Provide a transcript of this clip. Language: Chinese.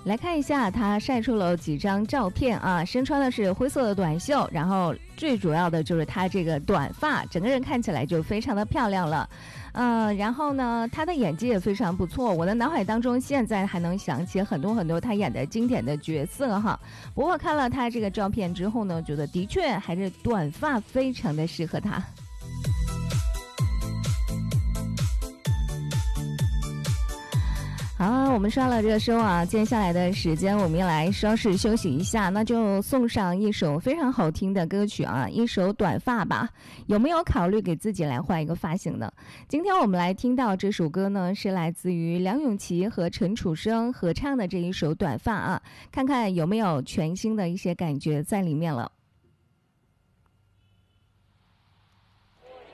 来看一下，他晒出了几张照片啊，身穿的是灰色的短袖，然后最主要的就是他这个短发，整个人看起来就非常的漂亮了。然后呢，他的演技也非常不错，我的脑海当中现在还能想起很多他演的经典的角色哈。不过看了他这个照片之后呢，觉得的确还是短发非常的适合他。好，我们刷了热搜啊，接下来的时间我们要来稍事休息一下，那就送上一首非常好听的歌曲啊，一首短发吧。有没有考虑给自己来换一个发型呢？今天我们来听到这首歌呢，是来自于梁咏琪和陈楚生合唱的这一首短发啊，看看有没有全新的一些感觉在里面了。